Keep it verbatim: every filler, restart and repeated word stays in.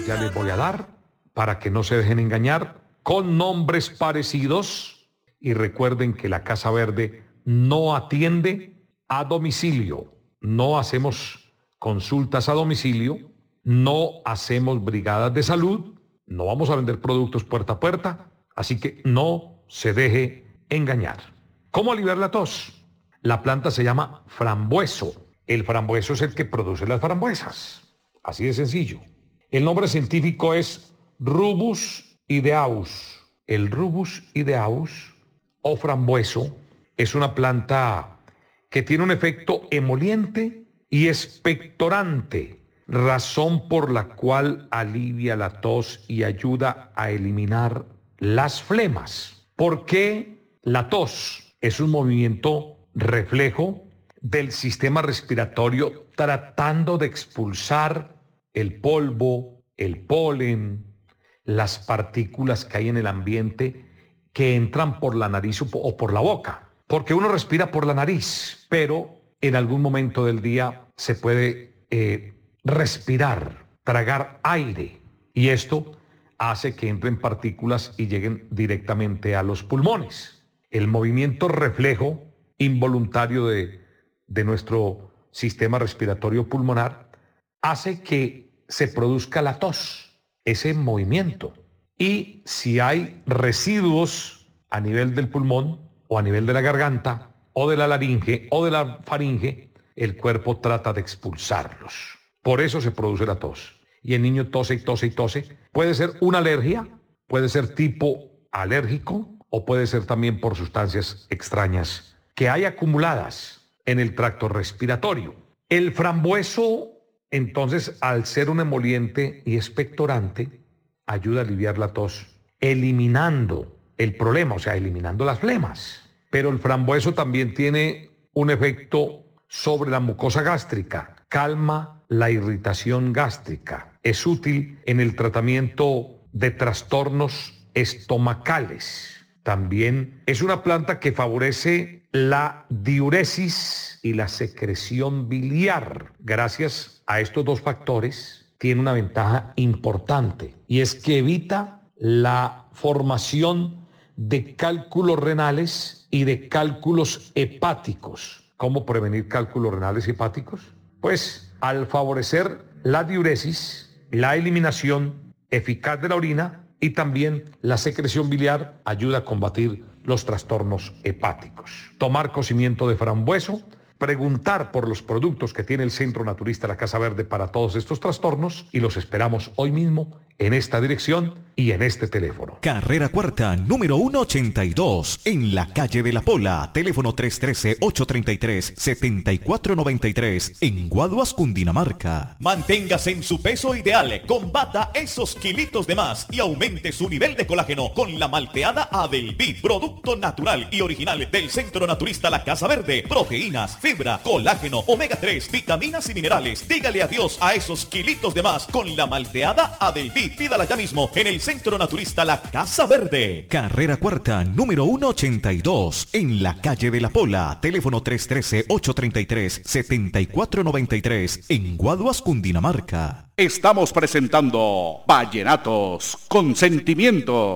ya les voy a dar para que no se dejen engañar, con nombres parecidos. Y recuerden que la Casa Verde no atiende a domicilio. No hacemos consultas a domicilio, no hacemos brigadas de salud, no vamos a vender productos puerta a puerta, así que no se deje engañar. ¿Cómo aliviar la tos? La planta se llama frambueso. El frambueso es el que produce las frambuesas. Así de sencillo. El nombre científico es Rubus ideaus. El Rubus ideaus o frambueso es una planta que tiene un efecto emoliente y expectorante, razón por la cual alivia la tos y ayuda a eliminar las flemas. ¿Por qué la tos? Es un movimiento reflejo del sistema respiratorio tratando de expulsar el polvo, el polen, las partículas que hay en el ambiente que entran por la nariz o por la boca. Porque uno respira por la nariz, pero en algún momento del día se puede eh, respirar, tragar aire. Y esto hace que entren partículas y lleguen directamente a los pulmones. El movimiento reflejo involuntario de, de nuestro sistema respiratorio pulmonar hace que se produzca la tos, ese movimiento. Y si hay residuos a nivel del pulmón o a nivel de la garganta o de la laringe o de la faringe, el cuerpo trata de expulsarlos. Por eso se produce la tos. Y el niño tose y tose y tose. Puede ser una alergia, puede ser tipo alérgico o puede ser también por sustancias extrañas que hay acumuladas en el tracto respiratorio. El frambueso, entonces, al ser un emoliente y expectorante, ayuda a aliviar la tos, eliminando el problema, o sea, eliminando las flemas. Pero el frambueso también tiene un efecto sobre la mucosa gástrica, calma la irritación gástrica, es útil en el tratamiento de trastornos estomacales. También es una planta que favorece la diuresis y la secreción biliar. Gracias a estos dos factores, tiene una ventaja importante y es que evita la formación de cálculos renales y de cálculos hepáticos. ¿Cómo prevenir cálculos renales y hepáticos? Pues al favorecer la diuresis, la eliminación eficaz de la orina y también la secreción biliar, ayuda a combatir los trastornos hepáticos. Tomar cocimiento de frambueso, preguntar por los productos que tiene el Centro Naturista La Casa Verde para todos estos trastornos y los esperamos hoy mismo en esta dirección y en este teléfono. Carrera Cuarta, número ciento ochenta y dos, en la calle de la Pola, teléfono tres uno tres, ocho tres tres, siete cuatro nueve tres, en Guaduas, Cundinamarca. Manténgase en su peso ideal, combata esos kilitos de más y aumente su nivel de colágeno con la malteada Adelvid, producto natural y original del Centro Naturista La Casa Verde. Proteínas, fibra, colágeno, omega tres, vitaminas y minerales. Dígale adiós a esos kilitos de más con la malteada Adelvid. Pídala ya mismo en el Centro Naturista La Casa Verde. Carrera Cuarta, número ciento ochenta y dos, en la calle de la Pola, teléfono tres uno tres, ocho tres tres, siete cuatro nueve tres, en Guaduas, Cundinamarca. Estamos presentando Vallenatos con Sentimiento.